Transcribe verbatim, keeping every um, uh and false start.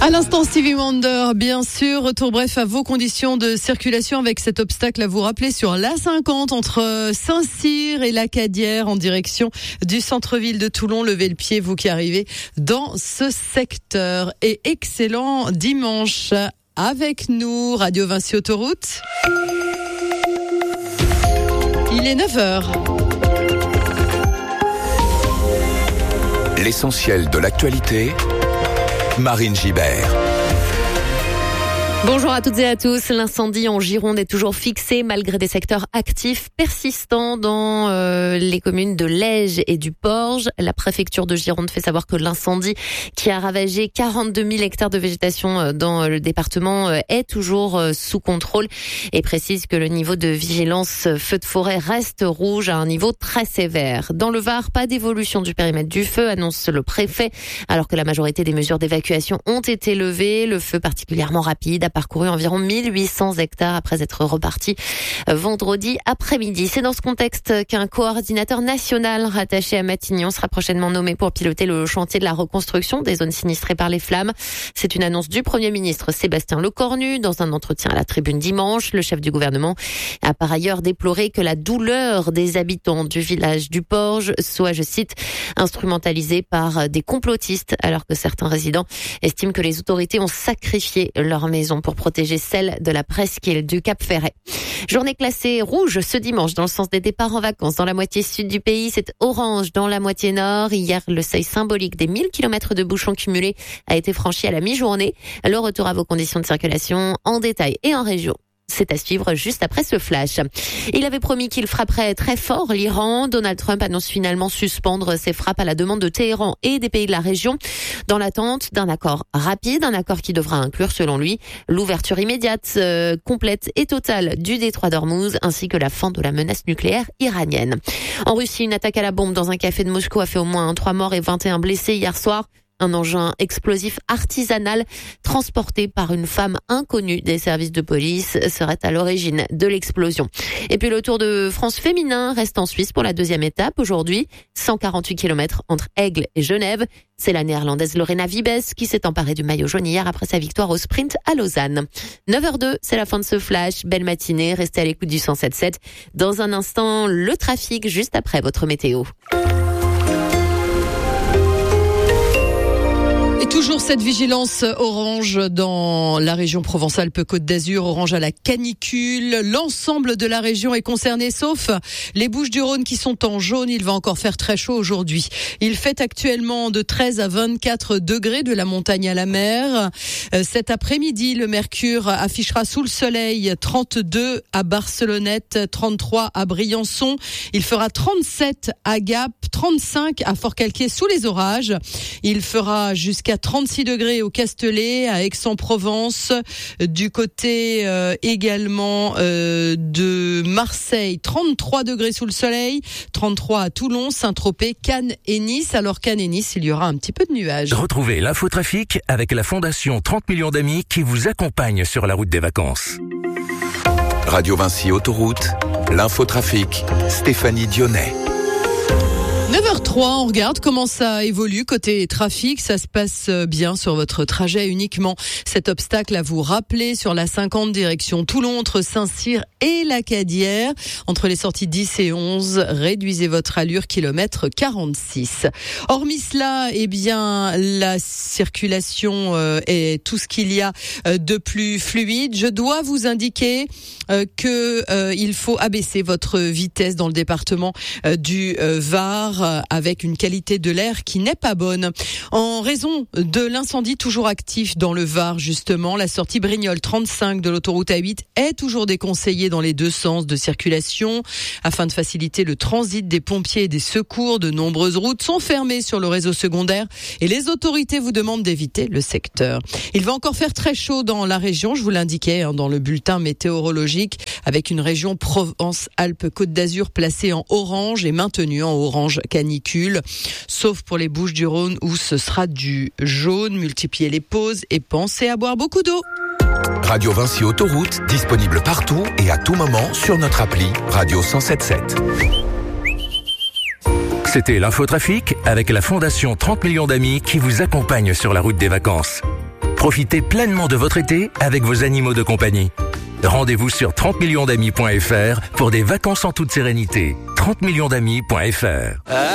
À l'instant, Stevie Wonder, bien sûr. Retour bref à vos conditions de circulation avec cet obstacle à vous rappeler sur l'A cinquante entre Saint-Cyr et l'Acadière en direction du centre-ville de Toulon. Levez le pied, vous qui arrivez dans ce secteur. Et excellent dimanche avec nous, Radio Vinci Autoroute. Il est neuf heures. L'essentiel de l'actualité, Marine Gibert. Bonjour à toutes et à tous. L'incendie en Gironde est toujours fixé malgré des secteurs actifs persistants dans euh, les communes de Lège et du Porge. La préfecture de Gironde fait savoir que l'incendie qui a ravagé quarante-deux mille hectares de végétation dans le département est toujours sous contrôle et précise que le niveau de vigilance feu de forêt reste rouge à un niveau très sévère. Dans le Var, pas d'évolution du périmètre du feu, annonce le préfet, alors que la majorité des mesures d'évacuation ont été levées. Le feu particulièrement rapide a parcouru environ mille huit cents hectares après être reparti vendredi après-midi. C'est dans ce contexte qu'un coordinateur national rattaché à Matignon sera prochainement nommé pour piloter le chantier de la reconstruction des zones sinistrées par les flammes. C'est une annonce du Premier ministre Sébastien Lecornu dans un entretien à la Tribune dimanche. Le chef du gouvernement a par ailleurs déploré que la douleur des habitants du village du Porge soit, je cite, instrumentalisée par des complotistes, alors que certains résidents estiment que les autorités ont sacrifié leur maison pour protéger celle de la presqu'île du Cap Ferret. Journée classée rouge ce dimanche dans le sens des départs en vacances. Dans la moitié sud du pays, c'est orange dans la moitié nord. Hier, le seuil symbolique des mille kilomètres de bouchons cumulés a été franchi à la mi-journée. Le retour à vos conditions de circulation en détail et en région. C'est à suivre juste après ce flash. Il avait promis qu'il frapperait très fort l'Iran. Donald Trump annonce finalement suspendre ses frappes à la demande de Téhéran et des pays de la région dans l'attente d'un accord rapide, un accord qui devra inclure, selon lui, l'ouverture immédiate, euh, complète et totale du détroit d'Ormuz ainsi que la fin de la menace nucléaire iranienne. En Russie, une attaque à la bombe dans un café de Moscou a fait au moins trois morts et vingt et un blessés hier soir. Un engin explosif artisanal transporté par une femme inconnue des services de police serait à l'origine de l'explosion. Et puis le Tour de France féminin reste en Suisse pour la deuxième étape aujourd'hui. cent quarante-huit kilomètres entre Aigle et Genève. C'est la néerlandaise Lorena Wiebes qui s'est emparée du maillot jaune hier après sa victoire au sprint à Lausanne. neuf heures deux, c'est la fin de ce flash. Belle matinée, restez à l'écoute du cent sept sept. Dans un instant, le trafic juste après votre météo. Toujours cette vigilance orange dans la région Provence-Alpes-Côte d'Azur, orange à la canicule. L'ensemble de la région est concerné, sauf les Bouches-du-Rhône qui sont en jaune. Il va encore faire très chaud aujourd'hui. Il fait actuellement de treize à vingt-quatre degrés de la montagne à la mer. Cet après-midi, le mercure affichera sous le soleil trente-deux à Barcelonnette, trente-trois à Briançon. Il fera trente-sept à Gap, trente-cinq à Forcalquier sous les orages. Il fera jusqu'à trente-six degrés au Castellet, à Aix-en-Provence, du côté euh, également euh, de Marseille, trente-trois degrés sous le soleil, trente-trois à Toulon, Saint-Tropez, Cannes et Nice. Alors Cannes et Nice, il y aura un petit peu de nuages. Retrouvez l'infotrafic avec la Fondation trente millions d'amis qui vous accompagne sur la route des vacances. Radio Vinci Autoroute, l'infotrafic, Stéphanie Dionnet. neuf heures trois, on regarde comment ça évolue côté trafic. Ça se passe bien sur votre trajet. Uniquement cet obstacle à vous rappeler sur la cinquante direction Toulon entre Saint-Cyr et l'Acadière. Entre les sorties dix et onze, réduisez votre allure kilomètre quarante-six. Hormis cela, eh bien, la circulation euh, est tout ce qu'il y a euh, de plus fluide. Je dois vous indiquer euh, que euh, il faut abaisser votre vitesse dans le département euh, du euh, Var avec une qualité de l'air qui n'est pas bonne. En raison de l'incendie toujours actif dans le Var, justement, la sortie Brignoles trente-cinq de l'autoroute A huit est toujours déconseillée dans les deux sens de circulation. Afin de faciliter le transit des pompiers et des secours, de nombreuses routes sont fermées sur le réseau secondaire et les autorités vous demandent d'éviter le secteur. Il va encore faire très chaud dans la région, je vous l'indiquais hein, dans le bulletin météorologique, avec une région Provence-Alpes-Côte d'Azur placée en orange et maintenue en orange canicule, sauf pour les Bouches-du-Rhône où ce sera du jaune. Multipliez les pauses et pensez à boire beaucoup d'eau. Radio Vinci Autoroute, disponible partout et à tout moment sur notre appli Radio cent sept sept. C'était l'infotrafic avec la Fondation trente millions d'amis qui vous accompagne sur la route des vacances. Profitez pleinement de votre été avec vos animaux de compagnie. Rendez-vous sur trente millions d'amis point f r pour des vacances en toute sérénité. trente millions d'amis point f r